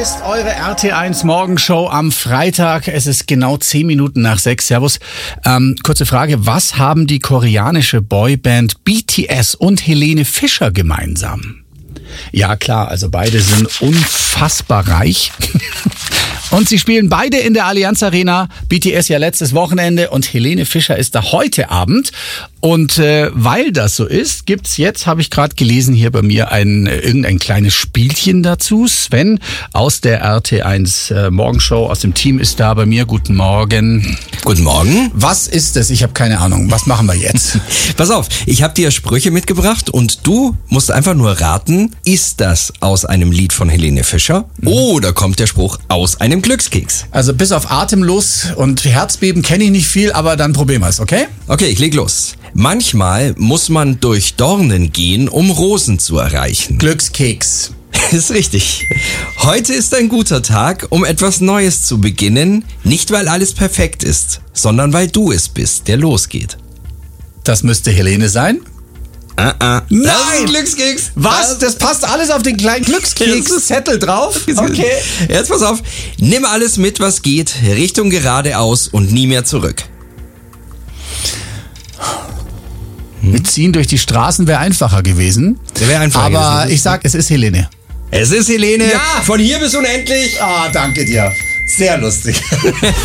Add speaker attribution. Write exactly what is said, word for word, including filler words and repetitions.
Speaker 1: ist eure R T eins Morgenshow am Freitag. Es ist genau zehn Minuten nach sechs. Servus. Ähm, kurze Frage. Was haben die koreanische Boyband B T S und Helene Fischer gemeinsam? Ja klar, also beide sind unfassbar reich. Und sie spielen beide in der Allianz Arena. B T S ja letztes Wochenende und Helene Fischer ist da heute Abend. Und äh, weil das so ist, gibt's jetzt, habe ich gerade gelesen, hier bei mir ein irgendein kleines Spielchen dazu. Sven aus der R T eins äh, Morgenshow aus dem Team ist da bei mir. Guten Morgen.
Speaker 2: Guten Morgen.
Speaker 1: Was ist das? Ich habe keine Ahnung. Was machen wir jetzt?
Speaker 2: Pass auf, ich habe dir Sprüche mitgebracht und du musst einfach nur raten, ist das aus einem Lied von Helene Fischer mhm. oder kommt der Spruch aus einem Glückskeks?
Speaker 1: Also bis auf Atemlos und Herzbeben kenne ich nicht viel, aber dann probieren wir es, okay?
Speaker 2: Okay, ich leg los. Manchmal muss man durch Dornen gehen, um Rosen zu erreichen.
Speaker 1: Glückskeks.
Speaker 2: Ist richtig. Heute ist ein guter Tag, um etwas Neues zu beginnen. Nicht, weil alles perfekt ist, sondern weil du es bist, der losgeht.
Speaker 1: Das müsste Helene sein.
Speaker 2: Ah, ah.
Speaker 1: Nein!
Speaker 2: Das ist ein Glückskeks.
Speaker 1: Was? Das passt alles auf den kleinen Glückskeks-Zettel drauf?
Speaker 2: Okay. Jetzt pass auf. Nimm alles mit, was geht, Richtung geradeaus und nie mehr zurück.
Speaker 1: Wir ziehen durch die Straßen wäre einfacher gewesen.
Speaker 2: Wäre einfacher
Speaker 1: Aber
Speaker 2: gewesen.
Speaker 1: ich sag, es ist Helene.
Speaker 2: Es ist Helene.
Speaker 1: Ja!
Speaker 2: Von hier bis unendlich.
Speaker 1: Ah, danke dir. Sehr lustig.